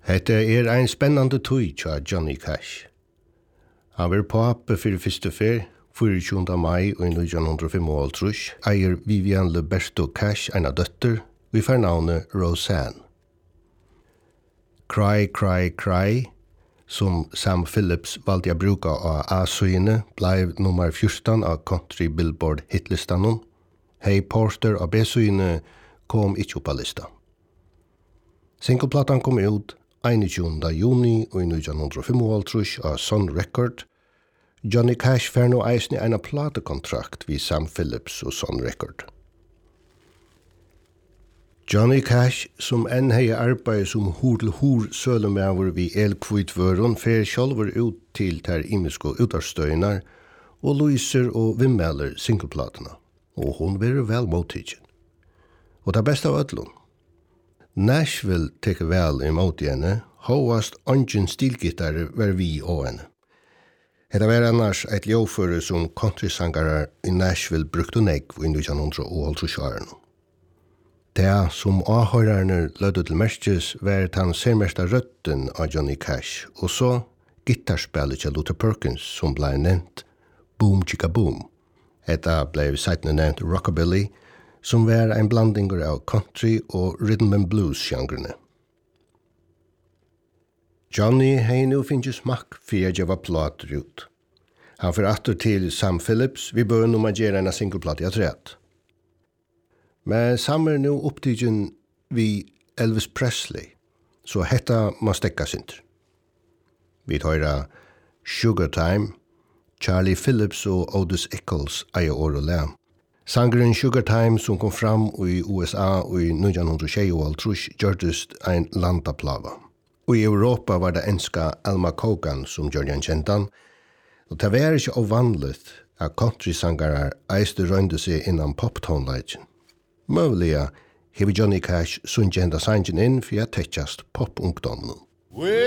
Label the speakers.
Speaker 1: Hetta ein spennande tøy tja Johnny Cash. Han var pape for første fer, 24. mai i 1955, eier Vivian Leberto Cash en døtter, vi får navnet Roseanne. Cry, Cry, Cry, som Sam Phillips valgte å bruke av A-søyene, ble nummer 14 av Country Billboard hitlistanen. Hey Porter av B-søyene kom ikke opp av lista. Singleplatan kom ut 21. juni i 1955 av Sun Record. Johnny Cash fer nå eisne en platekontrakt vid Sam Phillips og Sun Record. Johnny Cash, som enn hei arbeid som hur sølumæver vid elkvitvøren, fer sjálfur ut til ter imisko utarstøynar og lyser og vimmeler singleplatena, og hon vil vel mottidgen. Og det beste av ödlun. Nashville teker vel imot henne, hovast ungen stilgittare var vi og henne. Hetta var annars eit ljåføre som countrysangarar i Nashville brukte negg i 1980-årene. Det som avhørerne lødde til merkes var den sermesta røtten av Johnny Cash, og så gitarspillet til Luther Perkins som ble nevnt Boom Chicka Boom. Etta ble seitene nevnt Rockabilly, som var en blanding av country og rhythm and blues-sjangrene. Johnny hei nu finnes smakk for å gjøre plater ut. Han får atter til Sam Phillips, vi bør nå gjøre en singleplate i træt. Men Sam nu opptidgen vi Elvis Presley, så hetta må stekka sinter. Vi høyra Sugar Time, Charlie Phillips og Otis Eccles eier år og lær. Sangeren Sugar Time som kom fram i USA i 1920 gjørtes en landaplava. Og i Europa var det enska Alma Cogan som gjør den kjentan, og det var ikke ovanligt at countrysangarar eiste rønde seg innan poptonleitjen. Møvliga hever Johnny Cash sunnkjenta sangen inn for å tettjast pop-ungdommen.